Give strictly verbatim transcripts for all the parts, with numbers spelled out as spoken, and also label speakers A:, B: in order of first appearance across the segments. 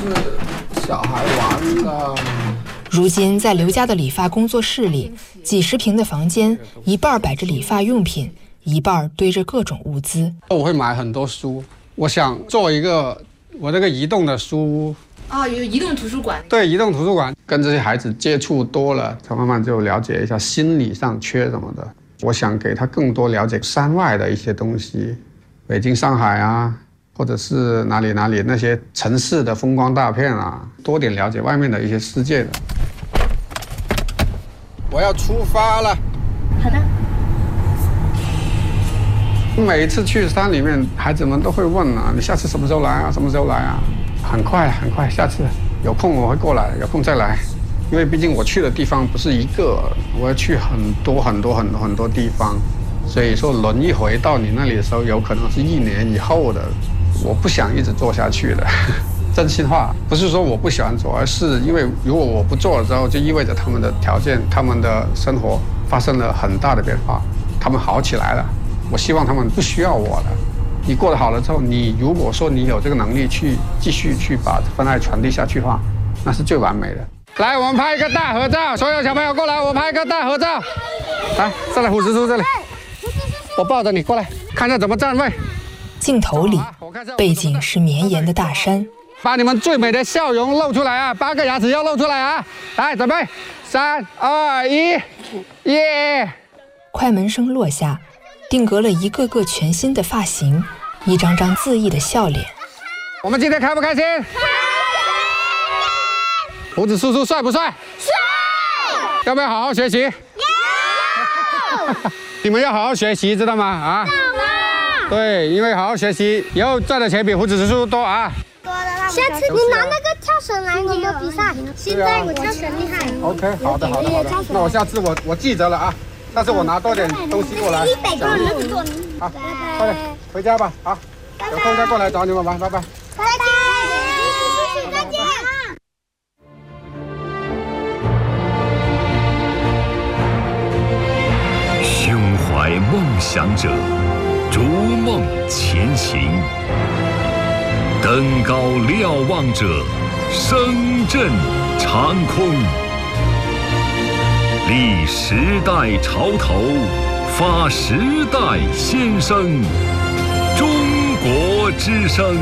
A: 是小孩玩的。
B: 如今，在刘家的理发工作室里，几十平的房间，一半摆着理发用品，一半堆着各种物资。
A: 我会买很多书，我想做一个我这个移动的书屋。
B: 哦，有移动图书馆。
A: 对，移动图书馆，跟这些孩子接触多了，他慢慢就了解一下心理上缺什么的。我想给他更多了解山外的一些东西，北京、上海啊，或者是哪里哪里那些城市的风光大片啊，多点了解外面的一些世界的。我要出发了。
C: 好的。
A: 每一次去山里面，孩子们都会问啊，你下次什么时候来啊？什么时候来啊？很快很快，下次有空我会过来，有空再来。因为毕竟我去的地方不是一个，我要去很多很多很多很多地方，所以说轮一回到你那里的时候，有可能是一年以后的。我不想一直做下去的，真心话，不是说我不喜欢做，而是因为如果我不做了之后，就意味着他们的条件、他们的生活发生了很大的变化，他们好起来了。我希望他们不需要我了。你过得好了之后，你如果说你有这个能力去继续去把份爱传递下去的话，那是最完美的。来，我们拍一个大合照，所有小朋友过来，我拍一个大合照。来，再来，虎子叔这里，我抱着你过来，看下怎么站位。
B: 镜头里，背景是绵延的大山。
A: 把你们最美的笑容露出来啊！八个牙齿要露出来啊！来，准备，三、二、一，耶！
B: 快门声落下，定格了一个个全新的发型，一张张恣意的笑脸。
A: 我们今天开不开心？开心！胡子叔叔帅不帅？帅！要不要好好学习？要！你们要好好学习，知道吗？啊！对，因为好好学习，以后赚的钱比胡子叔叔多啊！
C: 下次你拿那个跳绳来我们比赛，现在我跳绳厉害。
A: OK， 好的好的好的，那我下次我我记着了啊，下次我拿多点东西过来。
C: 一百个人做。
A: 好，快点回家吧，好，有空再过来找你们玩，拜拜。
C: 拜拜，再见。
D: 胸怀梦想者，逐梦前行。登高瞭望者，声震长空。立时代潮头，发时代先声。中国之声。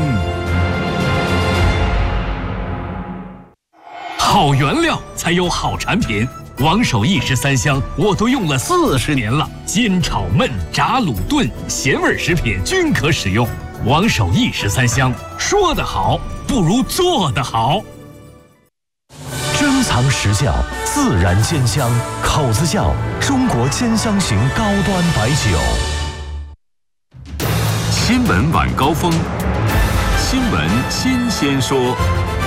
E: 好原料才有好产品。王守义十三香我都用了四十年了，煎炒焖炸卤炖咸味食品均可使用。王守义十三香，说得好不如做得好。
F: 珍藏实窖，自然煎香，口子窖，中国煎香型高端白酒。
D: 新闻晚高峰，新闻新鲜说。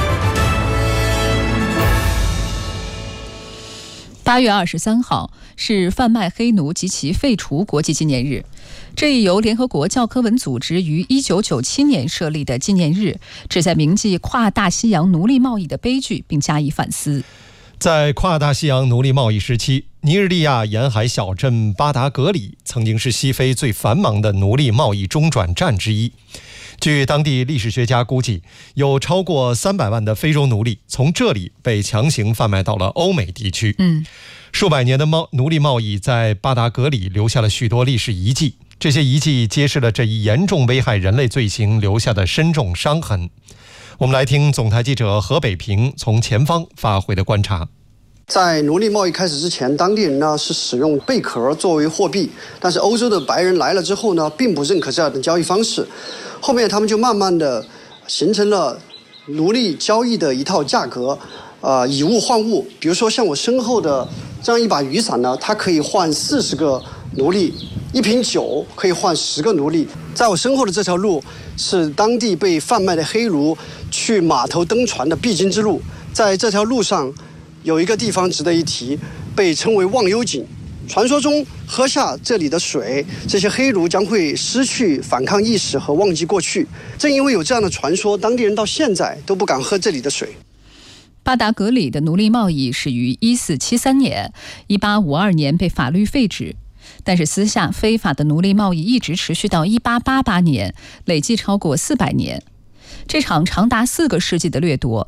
G: 八月二十三号是贩卖黑奴及其废除国际纪念日。这一由联合国教科文组织于一九九七年设立的纪念日，旨在铭记跨大西洋奴隶贸易的悲剧，并加以反思。
H: 在跨大西洋奴隶贸易时期，尼日利亚沿海小镇巴达格里曾经是西非最繁忙的奴隶贸易中转站之一。据当地历史学家估计，有超过三百万的非洲奴隶从这里被强行贩卖到了欧美地区。
G: 嗯，
H: 数百年的贸奴隶贸易在巴达格里留下了许多历史遗迹，这些遗迹揭示了这一严重危害人类罪行留下的深重伤痕。我们来听总台记者何北平从前方发回的观察。
I: 在奴隶贸易开始之前，当地人呢是使用贝壳作为货币，但是欧洲的白人来了之后呢，并不认可这样的交易方式。后面他们就慢慢的形成了奴隶交易的一套价格，呃，以物换物。比如说像我身后的这样一把雨伞呢，它可以换四十个奴隶；一瓶酒可以换十个奴隶。在我身后的这条路是当地被贩卖的黑奴去码头登船的必经之路。在这条路上有一个地方值得一提，被称为忘忧井。传说中，喝下这里的水，这些黑奴将会失去反抗意识和忘记过去。正因为有这样的传说，当地人到现在都不敢喝这里的水。
G: 巴达格里的奴隶贸易始于一四七三年，一八五二年被法律废止，但是私下非法的奴隶贸易一直持续到一八八八年，累计超过四百年。这场长达四个世纪的掠夺